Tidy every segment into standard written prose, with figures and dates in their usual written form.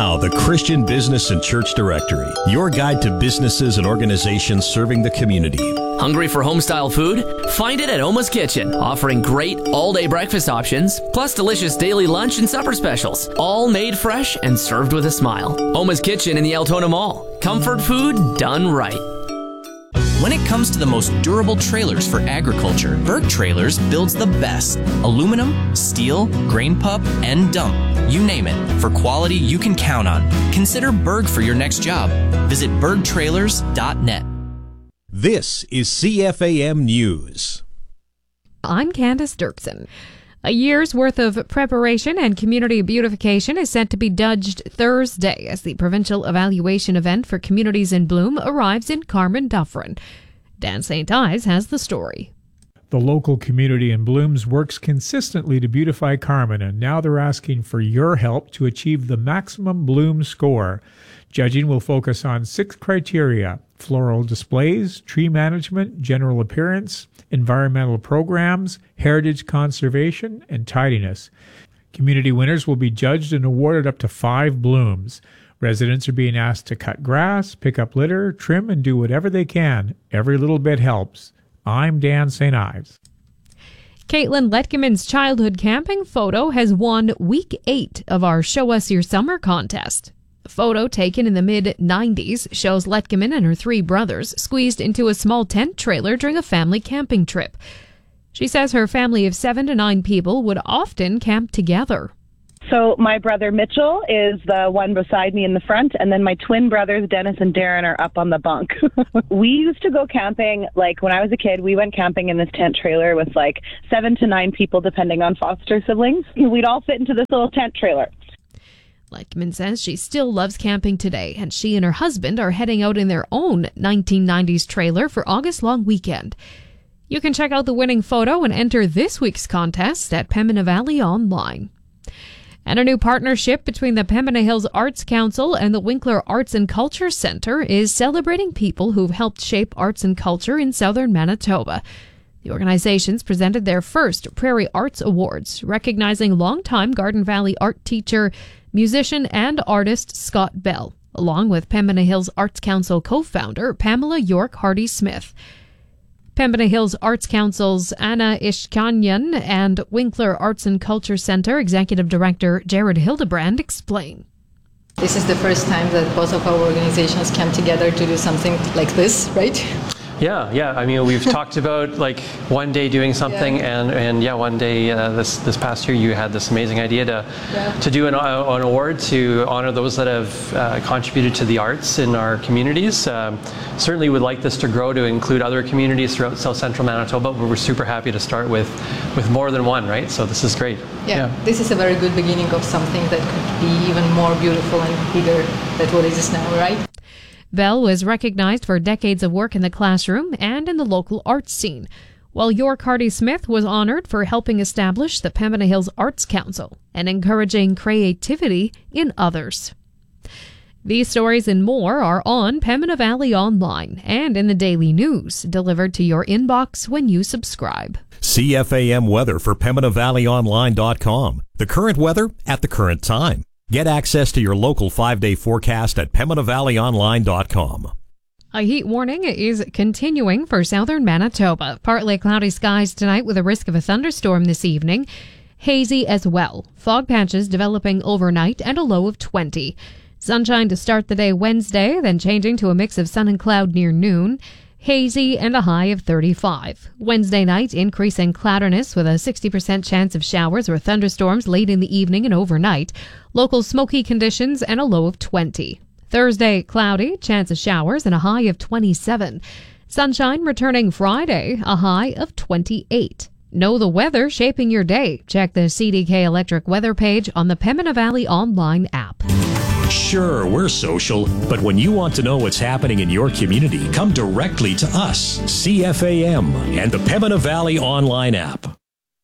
Now, the Christian Business and Church Directory, your guide to businesses and organizations serving the community. Hungry for home-style food? Find it at Oma's Kitchen, offering great all-day breakfast options, plus delicious daily lunch and supper specials, all made fresh and served with a smile. Oma's Kitchen in the Altona Mall. Comfort food done right. When it comes to the most durable trailers for agriculture, Berg Trailers builds the best. Aluminum, steel, grain pup, and dump. You name it. For quality you can count on. Consider Berg for your next job. Visit bergtrailers.net. This is CFAM News. I'm Candace Dirksen. A year's worth of preparation and community beautification is set to be judged Thursday as the provincial evaluation event for Communities in Bloom arrives in Carman-Dufferin. Dan St. Ives has the story. The local community in Blooms works consistently to beautify Carman, and now they're asking for your help to achieve the maximum Bloom score. Judging will focus on 6 criteria: floral displays, tree management, general appearance, environmental programs, heritage conservation, and tidiness. Community winners will be judged and awarded up to 5 blooms. Residents are being asked to cut grass, pick up litter, trim, and do whatever they can. Every little bit helps. I'm Dan St. Ives. Caitlin Letkeman's childhood camping photo has won week 8 of our Show Us Your Summer contest. The photo, taken in the mid-90s, shows Letkeman and her 3 brothers squeezed into a small tent trailer during a family camping trip. She says her family of 7 to 9 people would often camp together. So my brother Mitchell is the one beside me in the front, and then my twin brothers Dennis and Darren are up on the bunk. We used to go camping, like when I was a kid, we went camping in this tent trailer with like 7 to 9 people depending on foster siblings. We'd all fit into this little tent trailer. Letkeman says she still loves camping today, and she and her husband are heading out in their own 1990s trailer for August long weekend. You can check out the winning photo and enter this week's contest at Pembina Valley Online. And a new partnership between the Pembina Hills Arts Council and the Winkler Arts and Culture Centre is celebrating people who've helped shape arts and culture in southern Manitoba. The organizations presented their first Prairie Arts Awards, recognizing longtime Garden Valley art teacher, musician, and artist Scott Bell, along with Pembina Hills Arts Council co-founder Pamela York Hardy-Smith. Pembina Hills Arts Council's Anna Ishkanyan and Winkler Arts and Culture Centre Executive Director Jared Hildebrand explain. This is the first time that both of our organizations came together to do something like this, right? Yeah. I mean, we've talked about like one day doing something, and one day this past year you had this amazing idea to do an award to honor those that have contributed to the arts in our communities. Certainly would like this to grow to include other communities throughout South Central Manitoba, but we're super happy to start with more than one, right? So this is great. Yeah, this is a very good beginning of something that could be even more beautiful and bigger than what it is now, right? Bell was recognized for decades of work in the classroom and in the local arts scene, while York Hardy-Smith was honored for helping establish the Pembina Hills Arts Council and encouraging creativity in others. These stories and more are on Pembina Valley Online and in the Daily News, delivered to your inbox when you subscribe. CFAM weather for PembinaValleyOnline.com. The current weather at the current time. Get access to your local 5-day forecast at PembinaValleyOnline.com. A heat warning is continuing for southern Manitoba. Partly cloudy skies tonight with a risk of a thunderstorm this evening. Hazy as well. Fog patches developing overnight and a low of 20. Sunshine to start the day Wednesday, then changing to a mix of sun and cloud near noon. Hazy and a high of 35. Wednesday night, increasing cloudiness with a 60% chance of showers or thunderstorms late in the evening and overnight. Local smoky conditions and a low of 20. Thursday, cloudy, chance of showers and a high of 27. Sunshine returning Friday, a high of 28. Know the weather shaping your day. Check the CDK Electric weather page on the Pembina Valley Online app. Sure, we're social, but when you want to know what's happening in your community, come directly to us, CFAM, and the Pembina Valley Online app.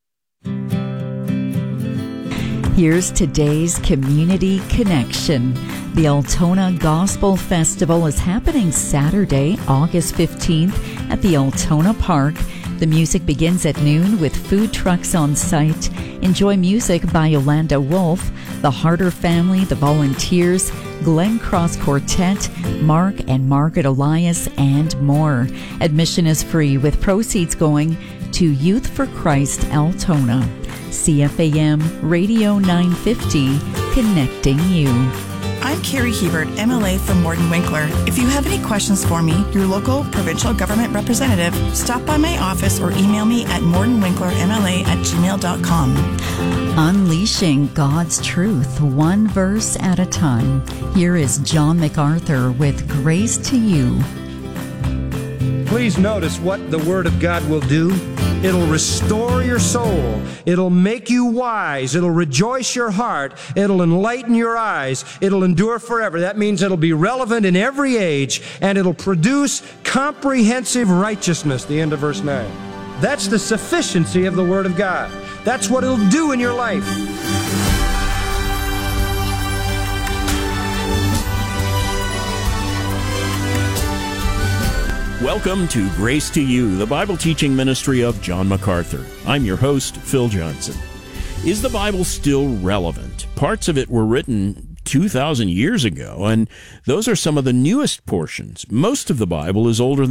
Here's today's Community Connection. The Altona Gospel Festival is happening Saturday, August 15th at the Altona Park. The music begins at noon with food trucks on site. Enjoy music by Yolanda Wolf. the Harder family, the Volunteers, Glen Cross Quartet, Mark and Margaret Elias, and more. Admission is free with proceeds going to Youth for Christ Altona. CFAM Radio 950, connecting you. I'm Carrie Hebert, MLA from Morton Winkler. If you have any questions for me, your local provincial government representative, stop by my office or email me at mortonwinklermla@gmail.com. Unleashing God's truth, one verse at a time. Here is John MacArthur with Grace to You. Please notice what the Word of God will do. It'll restore your soul. It'll make you wise. It'll rejoice your heart. It'll enlighten your eyes. It'll endure forever. That means it'll be relevant in every age, and it'll produce comprehensive righteousness, the end of verse 9. That's the sufficiency of the Word of God. That's what it'll do in your life. Welcome to Grace to You, the Bible teaching ministry of John MacArthur. I'm your host, Phil Johnson. Is the Bible still relevant? Parts of it were written 2,000 years ago, and those are some of the newest portions. Most of the Bible is older than